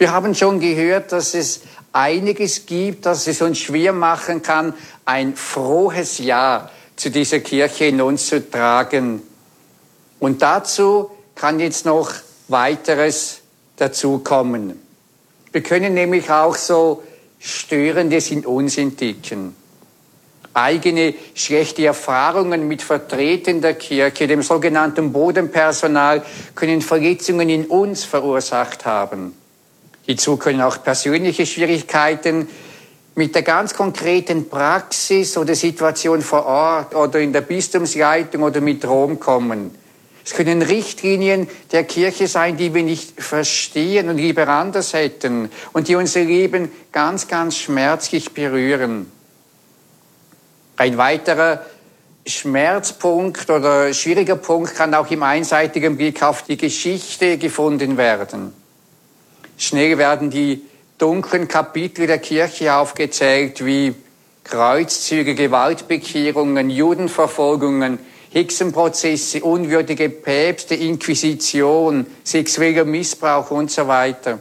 Wir haben schon gehört, dass es einiges gibt, das es uns schwer machen kann, ein frohes Ja zu dieser Kirche in uns zu tragen. Und dazu kann jetzt noch weiteres dazukommen. Wir können nämlich auch so Störendes in uns entdecken. Eigene schlechte Erfahrungen mit Vertretern der Kirche, dem sogenannten Bodenpersonal, können Verletzungen in uns verursacht haben. Hinzu können auch persönliche Schwierigkeiten mit der ganz konkreten Praxis oder Situation vor Ort oder in der Bistumsleitung oder mit Rom kommen. Es können Richtlinien der Kirche sein, die wir nicht verstehen und lieber anders hätten und die unser Leben ganz, ganz schmerzlich berühren. Ein weiterer Schmerzpunkt oder schwieriger Punkt kann auch im einseitigen Blick auf die Geschichte gefunden werden. Schnell werden die dunklen Kapitel der Kirche aufgezählt, wie Kreuzzüge, Gewaltbekehrungen, Judenverfolgungen, Hexenprozesse, unwürdige Päpste, Inquisition, sexueller Missbrauch und so weiter.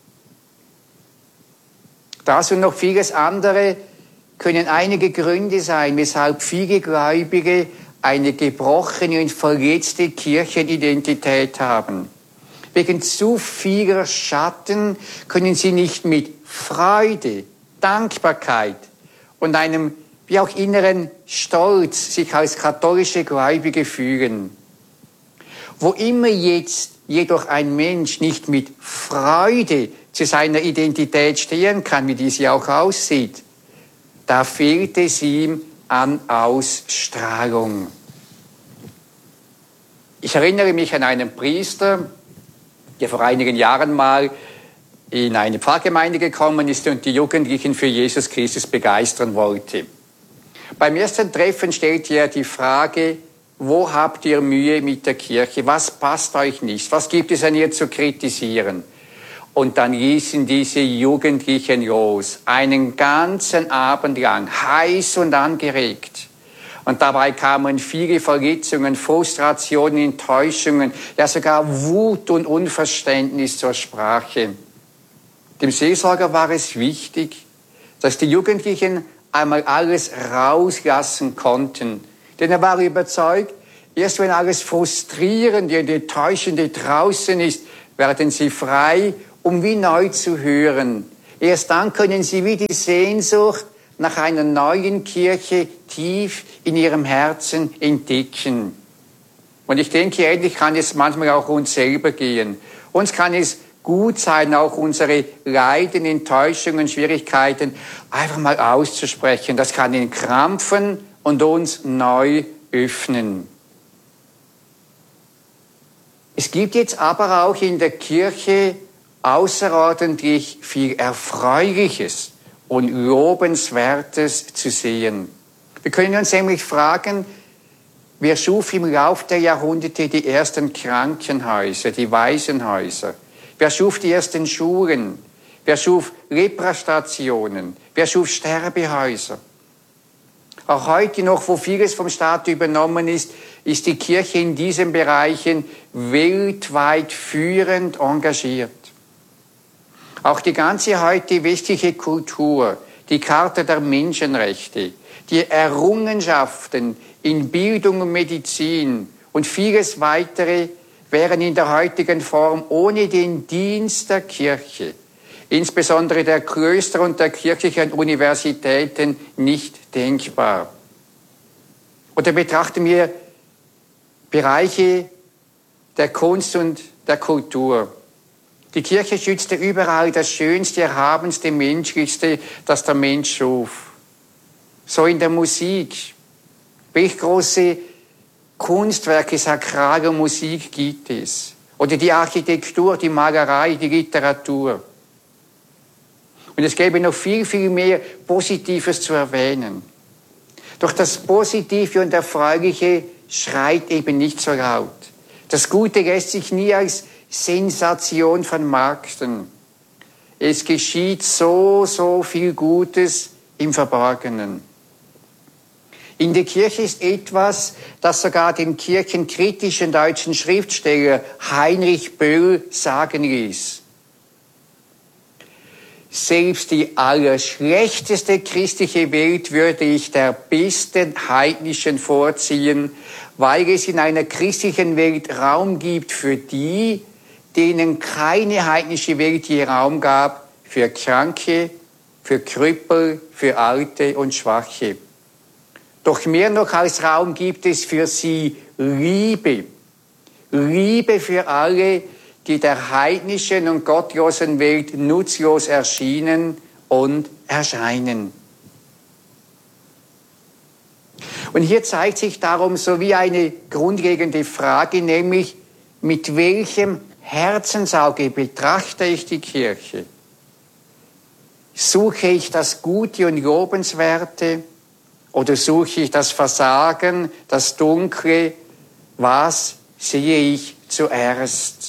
Das und noch vieles andere können einige Gründe sein, weshalb viele Gläubige eine gebrochene und verletzte Kirchenidentität haben. Wegen zu vieler Schatten können sie nicht mit Freude, Dankbarkeit und einem wie auch inneren Stolz sich als katholische Gläubige fühlen. Wo immer jetzt jedoch ein Mensch nicht mit Freude zu seiner Identität stehen kann, wie diese auch aussieht, da fehlt es ihm an Ausstrahlung. Ich erinnere mich an einen Priester, der vor einigen Jahren mal in eine Pfarrgemeinde gekommen ist und die Jugendlichen für Jesus Christus begeistern wollte. Beim ersten Treffen stellte er die Frage, wo habt ihr Mühe mit der Kirche? Was passt euch nicht? Was gibt es an ihr zu kritisieren? Und dann ließen diese Jugendlichen los, einen ganzen Abend lang, heiß und angeregt. Und dabei kamen viele Verletzungen, Frustrationen, Enttäuschungen, ja sogar Wut und Unverständnis zur Sprache. Dem Seelsorger war es wichtig, dass die Jugendlichen einmal alles rauslassen konnten. Denn er war überzeugt, erst wenn alles Frustrierende und Enttäuschende draußen ist, werden sie frei, um wie neu zu hören. Erst dann können sie wie die Sehnsucht nach einer neuen Kirche tief in ihrem Herzen entdecken. Und ich denke, ähnlich kann es manchmal auch uns selber gehen. Uns kann es gut sein, auch unsere Leiden, Enttäuschungen, Schwierigkeiten einfach mal auszusprechen. Das kann entkrampfen und uns neu öffnen. Es gibt jetzt aber auch in der Kirche außerordentlich viel Erfreuliches und Lobenswertes zu sehen. Wir können uns nämlich fragen, wer schuf im Lauf der Jahrhunderte die ersten Krankenhäuser, die Waisenhäuser? Wer schuf die ersten Schulen? Wer schuf Leprastationen? Wer schuf Sterbehäuser? Auch heute noch, wo vieles vom Staat übernommen ist, ist die Kirche in diesen Bereichen weltweit führend engagiert. Auch die ganze heute westliche Kultur, die Charta der Menschenrechte, die Errungenschaften in Bildung und Medizin und vieles weitere wären in der heutigen Form ohne den Dienst der Kirche, insbesondere der Klöster und der kirchlichen Universitäten, nicht denkbar. Oder betrachten wir Bereiche der Kunst und der Kultur. Die Kirche schützte überall das Schönste, Erhabenste, Menschlichste, das der Mensch schuf. So in der Musik. Welch große Kunstwerke sakraler Musik gibt es? Oder die Architektur, die Malerei, die Literatur. Und es gäbe noch viel, viel mehr Positives zu erwähnen. Doch das Positive und Erfreuliche schreit eben nicht so laut. Das Gute lässt sich nie als Sensation vermarkten. Es geschieht so viel Gutes im Verborgenen. In der Kirche ist etwas, das sogar den kirchenkritischen deutschen Schriftsteller Heinrich Böll sagen ließ. selbst die allerschlechteste christliche Welt würde ich der besten heidnischen vorziehen, weil es in einer christlichen Welt Raum gibt für die, denen keine heidnische Welt je Raum gab, für Kranke, für Krüppel, für Alte und Schwache. Doch mehr noch als Raum gibt es für sie Liebe. Liebe für alle, die der heidnischen und gottlosen Welt nutzlos erschienen und erscheinen. Und hier zeigt sich darum so wie eine grundlegende Frage, nämlich mit welchem Herzensauge betrachte ich die Kirche? Suche ich das Gute und Lobenswerte oder suche ich das Versagen, das Dunkle? Was sehe ich zuerst?